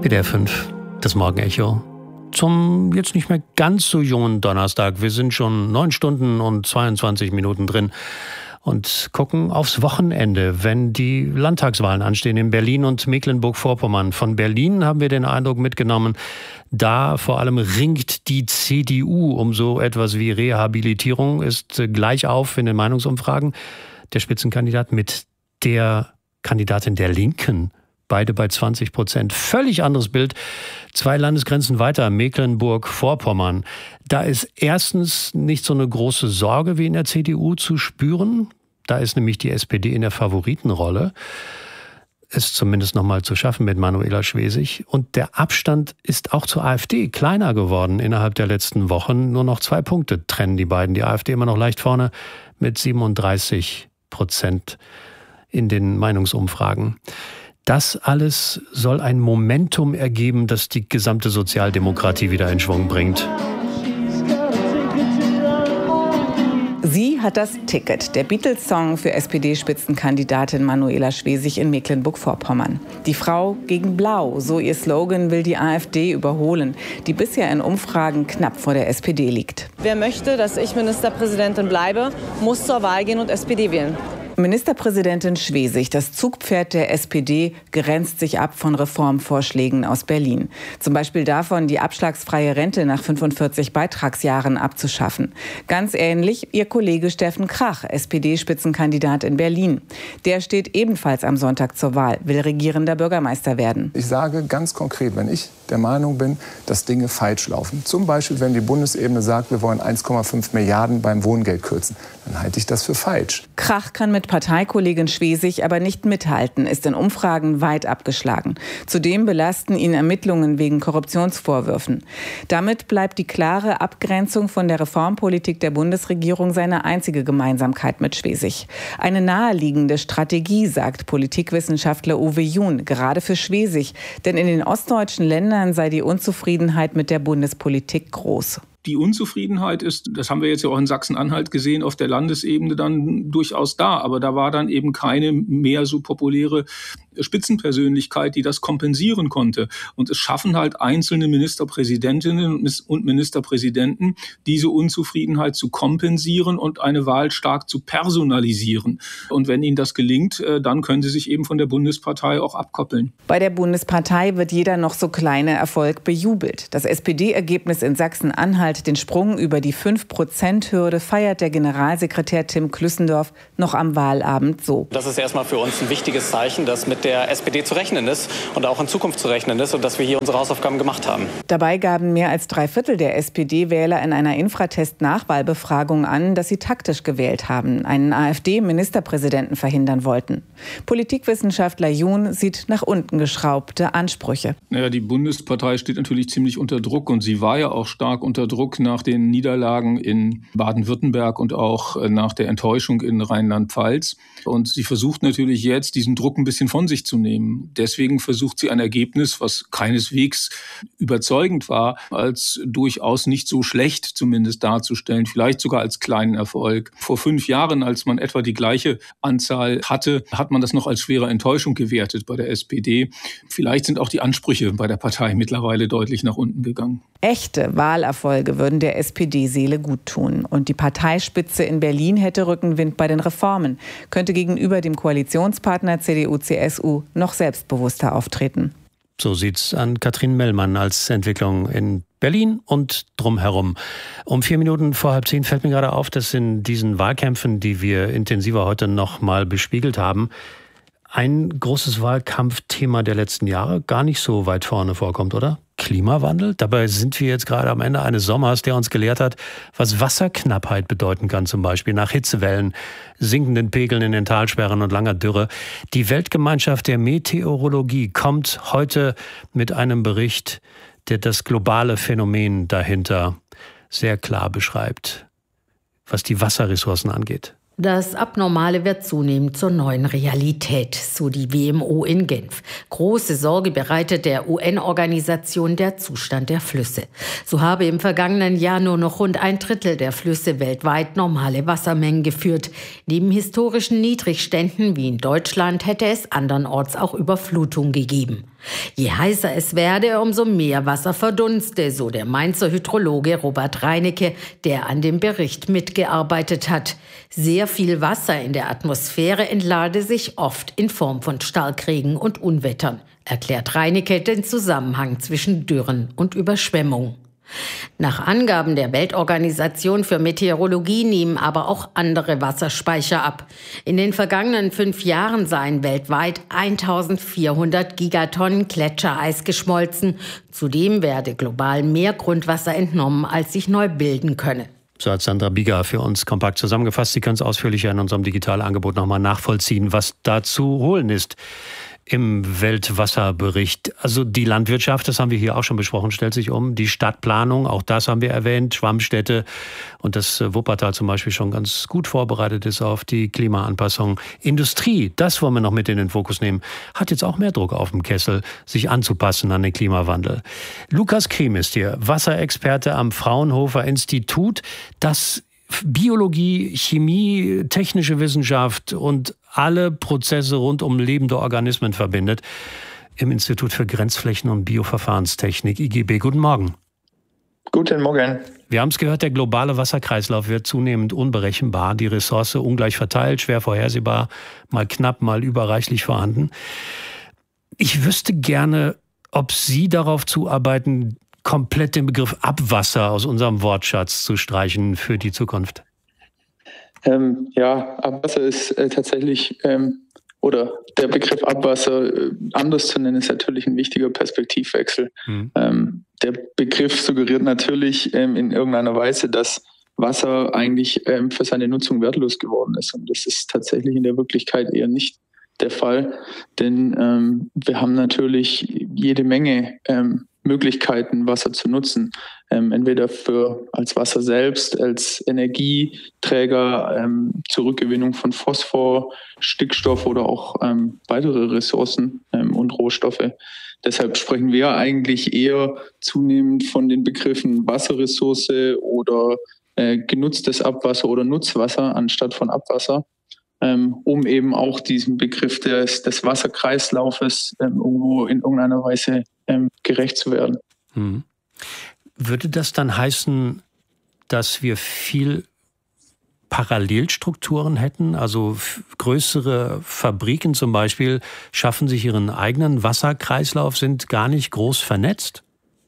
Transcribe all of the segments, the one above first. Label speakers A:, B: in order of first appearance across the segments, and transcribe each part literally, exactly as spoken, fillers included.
A: W D R fünf, das Morgenecho. Zum jetzt nicht mehr ganz so jungen Donnerstag. Wir sind schon neun Stunden und zweiundzwanzig Minuten drin und gucken aufs Wochenende, wenn die Landtagswahlen anstehen in Berlin und Mecklenburg-Vorpommern. Von Berlin haben wir den Eindruck mitgenommen, da vor allem ringt die C D U um so etwas wie Rehabilitierung, ist gleich auf in den Meinungsumfragen der Spitzenkandidat mit der Kandidatin der Linken. Beide bei zwanzig Prozent. Völlig anderes Bild. Zwei Landesgrenzen weiter, Mecklenburg-Vorpommern. Da ist erstens nicht so eine große Sorge wie in der C D U zu spüren. Da ist nämlich die S P D in der Favoritenrolle. Ist zumindest noch mal zu schaffen mit Manuela Schwesig. Und der Abstand ist auch zur AfD kleiner geworden innerhalb der letzten Wochen. Nur noch zwei Punkte trennen die beiden. Die AfD immer noch leicht vorne mit siebenunddreißig Prozent in den Meinungsumfragen. Das alles soll ein Momentum ergeben, das die gesamte Sozialdemokratie wieder in Schwung bringt.
B: Sie hat das Ticket, der Beatles-Song für S P D-Spitzenkandidatin Manuela Schwesig in Mecklenburg-Vorpommern. Die Frau gegen Blau, so ihr Slogan, will die AfD überholen, die bisher in Umfragen knapp vor der S P D liegt.
C: Wer möchte, dass ich Ministerpräsidentin bleibe, muss zur Wahl gehen und S P D wählen.
B: Ministerpräsidentin Schwesig, das Zugpferd der S P D, grenzt sich ab von Reformvorschlägen aus Berlin. Zum Beispiel davon, die abschlagsfreie Rente nach fünfundvierzig Beitragsjahren abzuschaffen. Ganz ähnlich ihr Kollege Steffen Krach, S P D-Spitzenkandidat in Berlin. Der steht ebenfalls am Sonntag zur Wahl, will regierender Bürgermeister werden.
D: Ich sage ganz konkret, wenn ich der Meinung bin, dass Dinge falsch laufen, zum Beispiel wenn die Bundesebene sagt, wir wollen eins Komma fünf Milliarden beim Wohngeld kürzen, dann halte ich das für falsch.
B: Krach kann mit Parteikollegin Schwesig aber nicht mithalten, ist in Umfragen weit abgeschlagen. Zudem belasten ihn Ermittlungen wegen Korruptionsvorwürfen. Damit bleibt die klare Abgrenzung von der Reformpolitik der Bundesregierung seine einzige Gemeinsamkeit mit Schwesig. Eine naheliegende Strategie, sagt Politikwissenschaftler Uwe Jun, gerade für Schwesig. Denn in den ostdeutschen Ländern sei die Unzufriedenheit mit der Bundespolitik groß.
E: Die Unzufriedenheit ist, das haben wir jetzt ja auch in Sachsen-Anhalt gesehen, auf der Landesebene dann durchaus da. Aber da war dann eben keine mehr so populäre Spitzenpersönlichkeit, die das kompensieren konnte. Und es schaffen halt einzelne Ministerpräsidentinnen und Ministerpräsidenten, diese Unzufriedenheit zu kompensieren und eine Wahl stark zu personalisieren. Und wenn ihnen das gelingt, dann können sie sich eben von der Bundespartei auch abkoppeln.
B: Bei der Bundespartei wird jeder noch so kleine Erfolg bejubelt. Das S P D-Ergebnis in Sachsen-Anhalt, den Sprung über die fünf Prozent Hürde, feiert der Generalsekretär Tim Klüssendorf noch am Wahlabend so.
F: Das ist erstmal für uns ein wichtiges Zeichen, dass mit der S P D zu rechnen ist und auch in Zukunft zu rechnen ist und dass wir hier unsere Hausaufgaben gemacht haben.
B: Dabei gaben mehr als drei Viertel der S P D-Wähler in einer Infratest-Nachwahlbefragung an, dass sie taktisch gewählt haben, einen AfD-Ministerpräsidenten verhindern wollten. Politikwissenschaftler Jun sieht nach unten geschraubte Ansprüche.
E: Naja, die Bundespartei steht natürlich ziemlich unter Druck und sie war ja auch stark unter Druck nach den Niederlagen in Baden-Württemberg und auch nach der Enttäuschung in Rheinland-Pfalz. Und sie versucht natürlich jetzt, diesen Druck ein bisschen von sich zu nehmen. Deswegen versucht sie ein Ergebnis, was keineswegs überzeugend war, als durchaus nicht so schlecht zumindest darzustellen, vielleicht sogar als kleinen Erfolg. Vor fünf Jahren, als man etwa die gleiche Anzahl hatte, hat man das noch als schwere Enttäuschung gewertet bei der S P D. Vielleicht sind auch die Ansprüche bei der Partei mittlerweile deutlich nach unten gegangen.
B: Echte Wahlerfolge würden der S P D-Seele gut tun. Und die Parteispitze in Berlin hätte Rückenwind bei den Reformen, könnte gegenüber dem Koalitionspartner C D U C S U noch selbstbewusster auftreten.
A: So sieht's an Katrin Mellmann als Entwicklung in Berlin und drumherum. Um vier Minuten vor halb zehn fällt mir gerade auf, dass in diesen Wahlkämpfen, die wir intensiver heute noch mal bespiegelt haben, ein großes Wahlkampfthema der letzten Jahre gar nicht so weit vorne vorkommt, oder? Klimawandel? Dabei sind wir jetzt gerade am Ende eines Sommers, der uns gelehrt hat, was Wasserknappheit bedeuten kann, zum Beispiel nach Hitzewellen, sinkenden Pegeln in den Talsperren und langer Dürre. Die Weltgemeinschaft der Meteorologie kommt heute mit einem Bericht, der das globale Phänomen dahinter sehr klar beschreibt, was die Wasserressourcen angeht.
G: Das Abnormale wird zunehmend zur neuen Realität, so die W M O in Genf. Große Sorge bereitet der U N-Organisation der Zustand der Flüsse. So habe im vergangenen Jahr nur noch rund ein Drittel der Flüsse weltweit normale Wassermengen geführt. Neben historischen Niedrigständen wie in Deutschland hätte es andernorts auch Überflutung gegeben. Je heißer es werde, umso mehr Wasser verdunste, so der Mainzer Hydrologe Robert Reinecke, der an dem Bericht mitgearbeitet hat. Sehr viel Wasser in der Atmosphäre entlade sich oft in Form von Starkregen und Unwettern, erklärt Reinecke den Zusammenhang zwischen Dürren und Überschwemmung. Nach Angaben der Weltorganisation für Meteorologie nehmen aber auch andere Wasserspeicher ab. In den vergangenen fünf Jahren seien weltweit eintausendvierhundert Gigatonnen Gletschereis geschmolzen. Zudem werde global mehr Grundwasser entnommen, als sich neu bilden könne.
A: So hat Sandra Bieger für uns kompakt zusammengefasst. Sie können es ausführlicher in unserem Digitalangebot nochmal nachvollziehen, was da zu holen ist im Weltwasserbericht. Also die Landwirtschaft, das haben wir hier auch schon besprochen, stellt sich um. Die Stadtplanung, auch das haben wir erwähnt, Schwammstädte und dass Wuppertal zum Beispiel schon ganz gut vorbereitet ist auf die Klimaanpassung. Industrie, das wollen wir noch mit in den Fokus nehmen, hat jetzt auch mehr Druck auf dem Kessel, sich anzupassen an den Klimawandel. Lukas Kriem ist hier, Wasserexperte am Fraunhofer Institut, das Biologie, Chemie, technische Wissenschaft und alle Prozesse rund um lebende Organismen verbindet. Im Institut für Grenzflächen- und Bioverfahrenstechnik, I G B. Guten Morgen.
H: Guten Morgen.
A: Wir haben es gehört, der globale Wasserkreislauf wird zunehmend unberechenbar. Die Ressource ungleich verteilt, schwer vorhersehbar, mal knapp, mal überreichlich vorhanden. Ich wüsste gerne, ob Sie darauf zuarbeiten, komplett den Begriff Abwasser aus unserem Wortschatz zu streichen für die Zukunft?
H: Ähm, ja, Abwasser ist äh, tatsächlich, ähm, oder der Begriff Abwasser äh, anders zu nennen, ist natürlich ein wichtiger Perspektivwechsel. Mhm. Ähm, der Begriff suggeriert natürlich ähm, in irgendeiner Weise, dass Wasser eigentlich ähm, für seine Nutzung wertlos geworden ist. Und das ist tatsächlich in der Wirklichkeit eher nicht der Fall, denn ähm, wir haben natürlich jede Menge ähm, Möglichkeiten, Wasser zu nutzen. Ähm, entweder für als Wasser selbst, als Energieträger, ähm, zur Rückgewinnung von Phosphor, Stickstoff oder auch ähm, weitere Ressourcen ähm, und Rohstoffe. Deshalb sprechen wir eigentlich eher zunehmend von den Begriffen Wasserressource oder äh, genutztes Abwasser oder Nutzwasser anstatt von Abwasser, ähm, um eben auch diesen Begriff des, des Wasserkreislaufes ähm, irgendwo in irgendeiner Weise ähm, gerecht zu werden.
A: Hm. Würde das dann heißen, dass wir viel Parallelstrukturen hätten? Also f- größere Fabriken zum Beispiel schaffen sich ihren eigenen Wasserkreislauf, sind gar nicht groß vernetzt?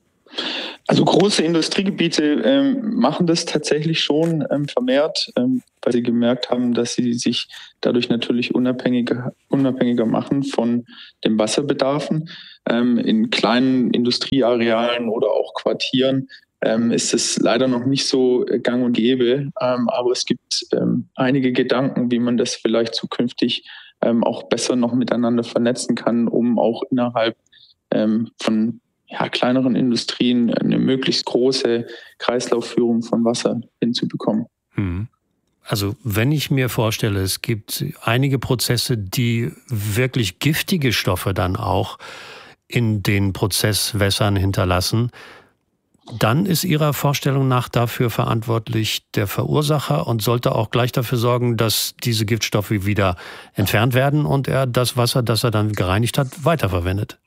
H: Also große Industriegebiete ähm, machen das tatsächlich schon ähm, vermehrt, ähm, weil sie gemerkt haben, dass sie sich dadurch natürlich unabhängiger, unabhängiger machen von den Wasserbedarfen. Ähm, in kleinen Industriearealen oder auch Quartieren ähm, ist es leider noch nicht so gang und gäbe, ähm, aber es gibt ähm, einige Gedanken, wie man das vielleicht zukünftig ähm, auch besser noch miteinander vernetzen kann, um auch innerhalb ähm, von ja, kleineren Industrien eine möglichst große Kreislaufführung von Wasser hinzubekommen.
A: Hm. Also wenn ich mir vorstelle, es gibt einige Prozesse, die wirklich giftige Stoffe dann auch in den Prozesswässern hinterlassen, dann ist Ihrer Vorstellung nach dafür verantwortlich der Verursacher und sollte auch gleich dafür sorgen, dass diese Giftstoffe wieder entfernt werden und er das Wasser, das er dann gereinigt hat, weiterverwendet.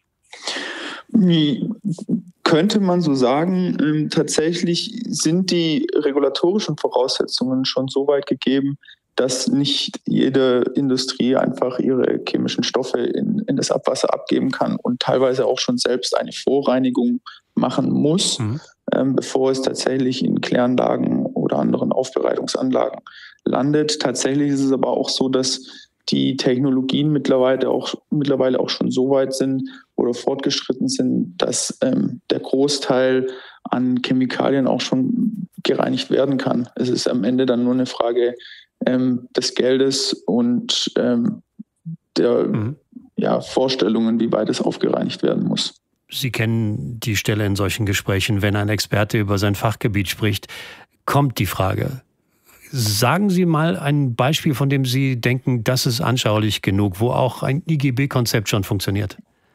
H: Könnte man so sagen. Ähm, tatsächlich sind die regulatorischen Voraussetzungen schon so weit gegeben, dass nicht jede Industrie einfach ihre chemischen Stoffe in, in das Abwasser abgeben kann und teilweise auch schon selbst eine Vorreinigung machen muss, mhm. ähm, bevor es tatsächlich in Kläranlagen oder anderen Aufbereitungsanlagen landet. Tatsächlich ist es aber auch so, dass die Technologien mittlerweile auch, mittlerweile auch schon so weit sind oder fortgeschritten sind, dass ähm, der Großteil an Chemikalien auch schon gereinigt werden kann. Es ist am Ende dann nur eine Frage ähm, des Geldes und ähm, der mhm. ja, Vorstellungen, wie weit es aufgereinigt werden muss.
A: Sie kennen die Stelle in solchen Gesprächen, wenn ein Experte über sein Fachgebiet spricht, kommt die Frage, Sagen Sie mal ein Beispiel, von dem Sie denken, das ist anschaulich genug, wo auch ein I G B-Konzept schon funktioniert.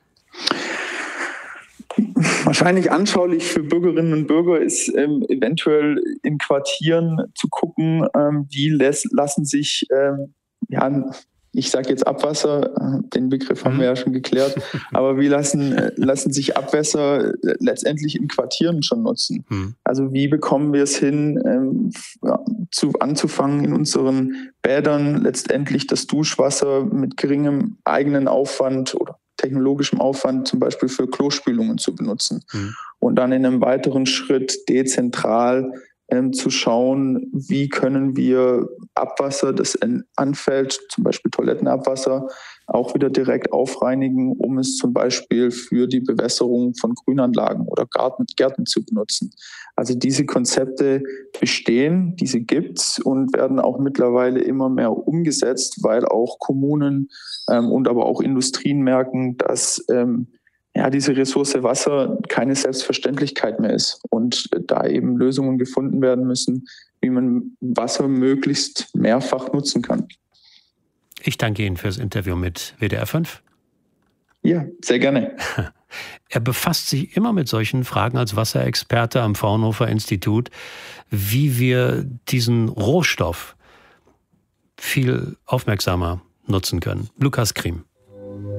H: Wahrscheinlich anschaulich für Bürgerinnen und Bürger ist ähm, eventuell in Quartieren zu gucken, ähm, wie lässt, lassen sich, ähm, ja, ich sage jetzt Abwasser, den Begriff haben wir ja schon geklärt, aber wie lassen, äh, lassen sich Abwässer letztendlich in Quartieren schon nutzen? Mhm. Also wie bekommen wir es hin, ähm, ja, zu, anzufangen in unseren Bädern letztendlich das Duschwasser mit geringem eigenen Aufwand oder technologischem Aufwand zum Beispiel für Klospülungen zu benutzen. Mhm. Und dann in einem weiteren Schritt dezentral ähm, zu schauen, wie können wir Abwasser, das anfällt, zum Beispiel Toilettenabwasser, auch wieder direkt aufreinigen, um es zum Beispiel für die Bewässerung von Grünanlagen oder Garten, Gärten zu benutzen. Also diese Konzepte bestehen, diese gibt's und werden auch mittlerweile immer mehr umgesetzt, weil auch Kommunen ähm, und aber auch Industrien merken, dass ähm, ja, diese Ressource Wasser keine Selbstverständlichkeit mehr ist und da eben Lösungen gefunden werden müssen, wie man Wasser möglichst mehrfach nutzen kann.
A: Ich danke Ihnen fürs Interview mit W D R fünf.
H: Ja, sehr gerne.
A: Er befasst sich immer mit solchen Fragen als Wasserexperte am Fraunhofer Institut, wie wir diesen Rohstoff viel aufmerksamer nutzen können. Lukas Kriem.